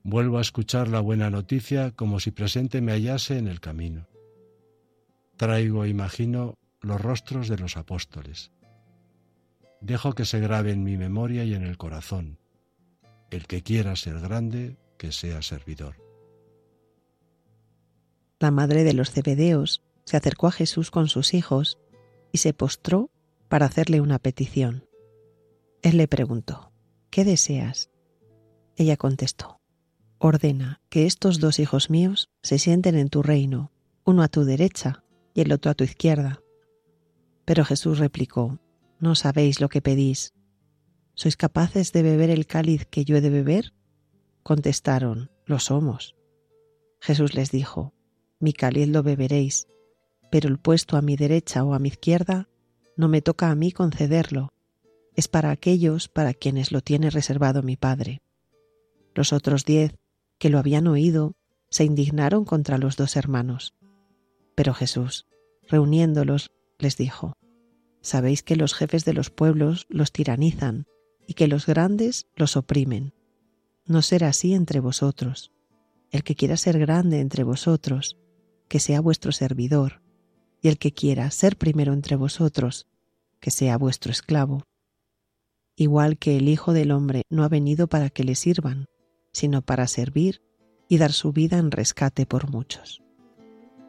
Vuelvo a escuchar la buena noticia como si presente me hallase en el camino. Traigo e imagino los rostros de los apóstoles. Dejo que se grabe en mi memoria y en el corazón. El que quiera ser grande, que sea servidor. La madre de los Zebedeos se acercó a Jesús con sus hijos y se postró para hacerle una petición. Él le preguntó: ¿qué deseas? Ella contestó: ordena que estos 2 hijos míos se sienten en tu reino, uno a tu derecha y el otro a tu izquierda. Pero Jesús replicó: no sabéis lo que pedís. ¿Sois capaces de beber el cáliz que yo he de beber? Contestaron: lo somos. Jesús les dijo: mi cáliz lo beberéis, pero el puesto a mi derecha o a mi izquierda no me toca a mí concederlo, es para aquellos para quienes lo tiene reservado mi Padre. Los otros 10 que lo habían oído se indignaron contra los 2 hermanos. Pero Jesús, reuniéndolos, les dijo: sabéis que los jefes de los pueblos los tiranizan y que los grandes los oprimen. No será así entre vosotros. El que quiera ser grande entre vosotros, que sea vuestro servidor, y el que quiera ser primero entre vosotros, que sea vuestro esclavo. Igual que el Hijo del Hombre no ha venido para que le sirvan, sino para servir y dar su vida en rescate por muchos.